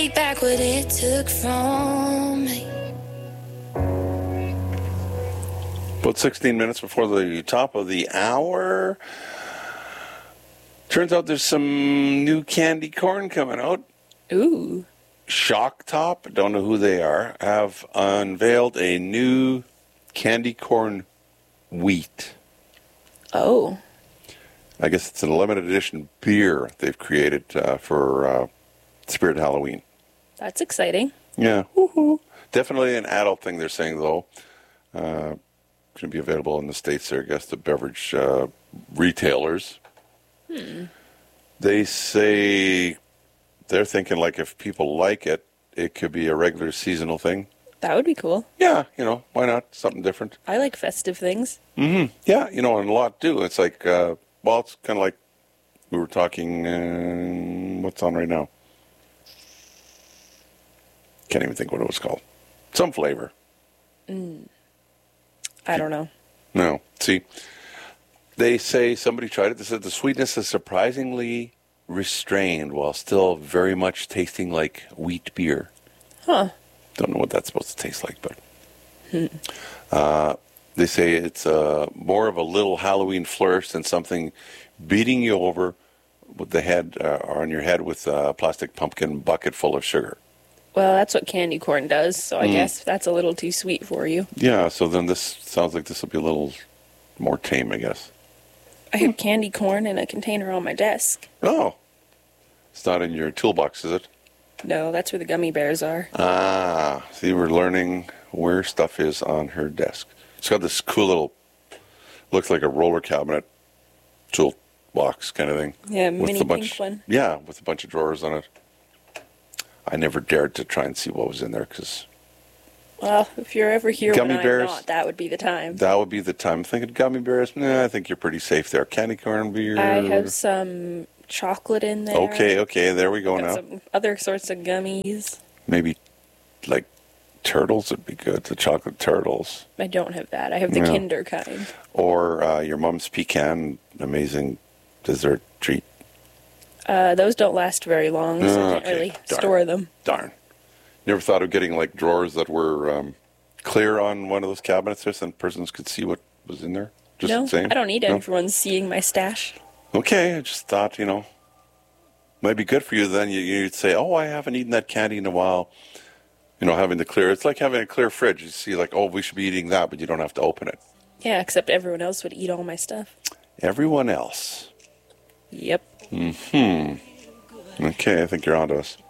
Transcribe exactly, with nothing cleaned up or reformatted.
take back what it took from me. About sixteen minutes before the top of the hour. Turns out there's some new candy corn coming out. Ooh. Shock Top, don't know who they are, have unveiled a new candy corn wheat. Oh. I guess it's a limited edition beer they've created uh, for uh, Spirit Halloween. That's exciting. Yeah. Woohoo. Definitely an adult thing, they're saying, though. Uh, going to be available in the States there, I guess, the beverage uh, retailers. Hmm. They say they're thinking, like, if people like it, it could be a regular seasonal thing. That would be cool. Yeah, you know, why not? Something different. I like festive things. Mm-hmm. Yeah, you know, and a lot do. It's like, uh, well, it's kind of like we were talking, uh, what's on right now? Can't even think what it was called. Some flavor. Mm. I don't know. No. See, they say, somebody tried it, they said the sweetness is surprisingly restrained while still very much tasting like wheat beer. Huh. Don't know what that's supposed to taste like, but... Hmm. Uh, they say it's uh, more of a little Halloween flourish than something beating you over with the head, uh, or on your head with a plastic pumpkin bucket full of sugar. Well, that's what candy corn does, so I Mm. guess that's a little too sweet for you. Yeah, so then this sounds like this will be a little more tame, I guess. I have candy corn in a container on my desk. Oh. It's not in your toolbox, is it? No, that's where the gummy bears are. Ah, see, we're learning where stuff is on her desk. It's got this cool little, looks like a roller cabinet toolbox kind of thing. Yeah, with mini a bunch, pink one. Yeah, with a bunch of drawers on it. I never dared to try and see what was in there because Well, if you're ever here Gummy when bears? I'm not, that would be the time. that would be the time. Thinking gummy bears, nah, I think you're pretty safe there. Candy corn beer. I have some chocolate in there. Okay, okay, there we go Got now. some other sorts of gummies. Maybe like turtles would be good. The chocolate turtles. I don't have that. I have the Yeah. Kinder kind. Or uh, your mom's pecan, amazing dessert treat. Uh, those don't last very long, so I can't Okay, really darn. store them. Darn. Never thought of getting like drawers that were um, clear on one of those cabinets there so then persons could see what was in there? Just no, saying. I don't need No? everyone seeing my stash. Okay, I just thought, you know, might be good for you then. You, you'd say, oh, I haven't eaten that candy in a while. You know, having the clear, it's like having a clear fridge. You see like, oh, we should be eating that, but you don't have to open it. Yeah, except everyone else would eat all my stuff. Everyone else. Yep. Hmm. Okay, I think you're onto us.